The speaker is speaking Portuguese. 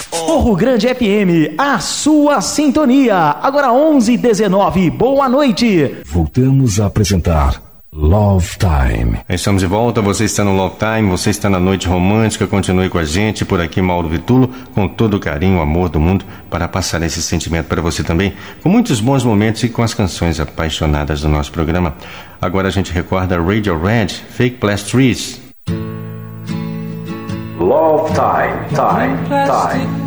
Morro Grande FM, a sua sintonia. Agora 11h19, boa noite. Voltamos a apresentar Love Time. Estamos de volta, você está no Love Time, você está na Noite Romântica. Continue com a gente, por aqui Mauro Vitulo, com todo o carinho, o amor do mundo, para passar esse sentimento para você também, com muitos bons momentos e com as canções apaixonadas do nosso programa. Agora a gente recorda Radiohead, Fake Plastic Trees. Love Time, time, time.